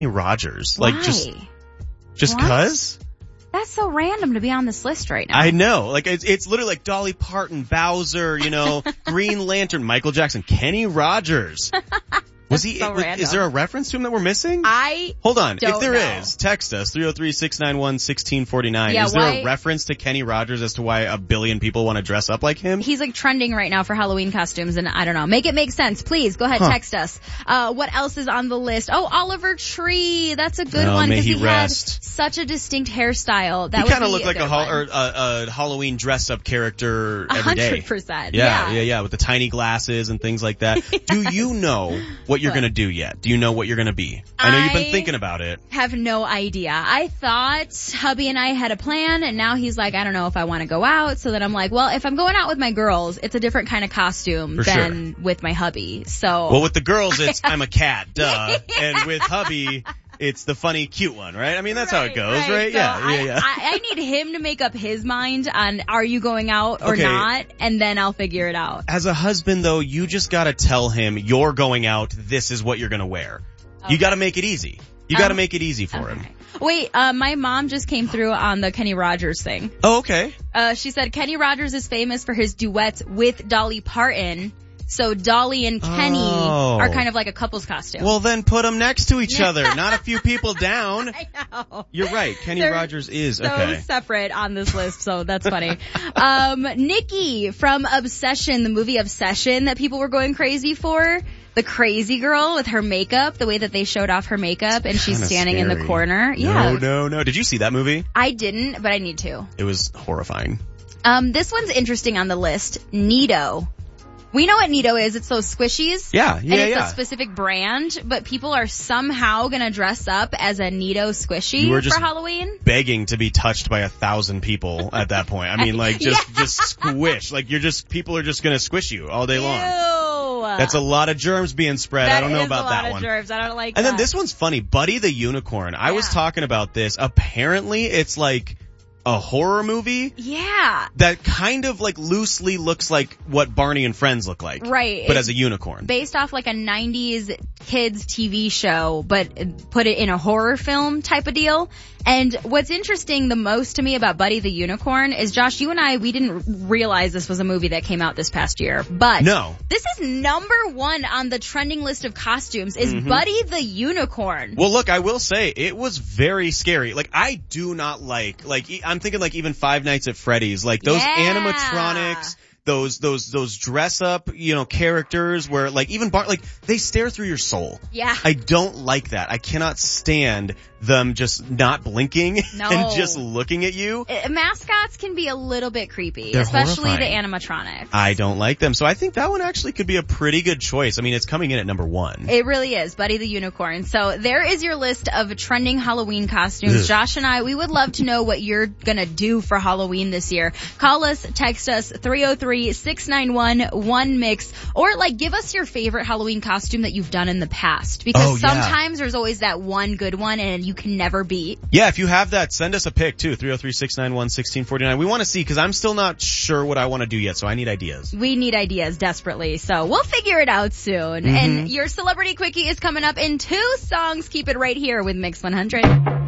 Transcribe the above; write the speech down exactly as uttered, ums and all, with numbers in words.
Rogers. Why? Like, just, just What? cause? That's so random to be on this list right now. I know. Like, it's, it's literally like Dolly Parton, Bowser, you know, Green Lantern, Michael Jackson, Kenny Rogers. Was he, so was, random. is there a reference to him that we're missing? I Hold on. don't If there know. is, text us, three oh three, six nine one, one six four nine. Yeah, is there why- a reference to Kenny Rogers as to why a billion people want to dress up like him? He's like trending right now for Halloween costumes, and I don't know. Make it make sense, please. Go ahead, Huh. text us. Uh, what else is on the list? Oh, Oliver Tree. That's a good Oh, one may because he he, rest. had such a distinct hairstyle. That He would kind of be looked like a, good hol- one. or, a, a Halloween dress-up character A every day. hundred percent. Yeah, Yeah. yeah, yeah, with the tiny glasses and things like that. Do you know what you're What? going to do yet? Do you know what you're going to be? I know you've been I- thinking about it. Have no idea. I thought hubby and I had a plan, and now he's like, I don't know if I want to go out. So then I'm like, well, if I'm going out with my girls, it's a different kind of costume For than with my hubby. So Well, with the girls, it's I'm a cat, duh. And with hubby, it's the funny, cute one, right? I mean, that's how it goes, right? So Yeah, I, yeah, yeah. I, I need him to make up his mind on are you going out or Okay. not, and then I'll figure it out. As a husband, though, you just gotta tell him you're going out, this is what you're gonna wear. You gotta make it easy. You gotta Um, make it easy for him. Okay. Wait, uh, my mom just came through on the Kenny Rogers thing. Oh, okay. Uh, she said Kenny Rogers is famous for his duets with Dolly Parton. So Dolly and Kenny Oh. are kind of like a couple's costume. Well, then put them next to each other, not a few people down. I know. You're right. Kenny They're Rogers is, so okay. separate on this list, so that's funny. um, Nikki from Obsession, the movie Obsession that people were going crazy for. The crazy girl with her makeup, the way that they showed off her makeup, and she's Kinda standing in the scary. corner. Yeah. No, no, no. Did you see that movie? I didn't, but I need to. It was horrifying. Um, this one's interesting on the list. Nido. We know what Nido is. It's those squishies. Yeah, yeah, And it's yeah. a specific brand, but people are somehow gonna dress up as a Nido squishy You were just for Halloween. begging to be touched by a thousand people at that point. I mean, like, just, Yeah. just squish. Like, you're just, people are just gonna squish you all day long. Ew. That's a lot of germs being spread. That I don't know is about a lot that of one. germs. I don't like And that. then this one's funny. Buddy the Unicorn. I was Yeah. talking about this. Apparently, it's like a horror movie Yeah. that kind of like loosely looks like what Barney and Friends look like. Right. But It's as a unicorn. based off like a nineties kids T V show, but put it in a horror film type of deal. And what's interesting the most to me about Buddy the Unicorn is, Josh, you and I, we didn't realize this was a movie that came out this past year. But No. this is number one on the trending list of costumes is Mm-hmm. Buddy the Unicorn. Well, look, I will say it was very scary. Like, I do not like, like, e- I'm thinking like even Five Nights at Freddy's, like those Yeah. animatronics, those, those, those dress up, you know, characters where like even Bar, like they stare through your soul. Yeah. I don't like that. I cannot stand them just not blinking No. and just looking at you. Uh, Mascots can be a little bit creepy, They're especially horrifying. the animatronics. I don't like them. So I think that one actually could be a pretty good choice. I mean, it's coming in at number one. It really is, Buddy the Unicorn. So there is your list of trending Halloween costumes. Ugh. Josh and I, we would love to know what you're gonna do for Halloween this year. Call us, text us, three oh three, six nine one, one mix, or like give us your favorite Halloween costume that you've done in the past. Because Oh, yeah. sometimes there's always that one good one and you can never beat. Yeah, if you have that, send us a pic too, three oh three, six nine one, one six four nine. We want to see, because I'm still not sure what I want to do yet, so I need ideas. We need ideas desperately, so we'll figure it out soon. Mm-hmm. And your Celebrity Quickie is coming up in two songs. Keep it right here with Mix one hundred.